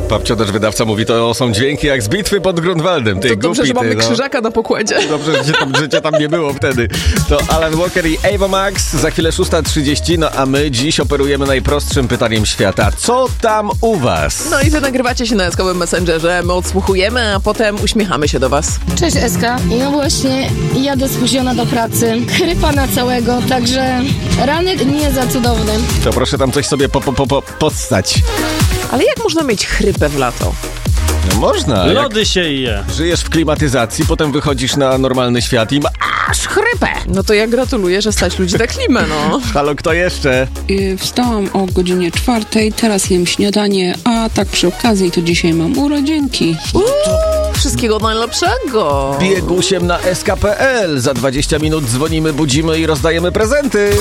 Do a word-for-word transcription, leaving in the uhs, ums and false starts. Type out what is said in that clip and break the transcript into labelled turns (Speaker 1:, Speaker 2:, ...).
Speaker 1: Babcia też wydawca mówi, to są dźwięki jak z bitwy pod Grunwaldem. Ty
Speaker 2: to dobrze,
Speaker 1: głupi,
Speaker 2: że mamy
Speaker 1: ty, no.
Speaker 2: krzyżaka na pokładzie.
Speaker 1: Dobrze, że cię tam, że cię tam nie było wtedy. To Alan Walker i Ava Max, za chwilę szósta trzydzieści, no a my dziś operujemy najprostszym pytaniem świata. Co tam u was?
Speaker 2: No i wy nagrywacie się na eskowym Messengerze, my odsłuchujemy, a potem uśmiechamy się do was.
Speaker 3: Cześć Eska, no właśnie jadę spóźniona do pracy, chrypa na całego, także ranek nie za cudowny.
Speaker 1: To proszę tam coś sobie po, po, po, po, podstać.
Speaker 2: Ale jak można mieć chrypę w lato?
Speaker 1: No można.
Speaker 4: Lody się je.
Speaker 1: Żyjesz w klimatyzacji, potem wychodzisz na normalny świat i masz chrypę.
Speaker 2: No to ja gratuluję, że stać ludzi na klimę, no.
Speaker 1: Halo, kto jeszcze?
Speaker 5: Yy, wstałam o godzinie czwartej, teraz jem śniadanie, a tak przy okazji to dzisiaj mam urodzinki.
Speaker 2: Uuu, wszystkiego najlepszego.
Speaker 1: Biegusiem na S K kropka P L. Za dwadzieścia minut dzwonimy, budzimy i rozdajemy prezenty.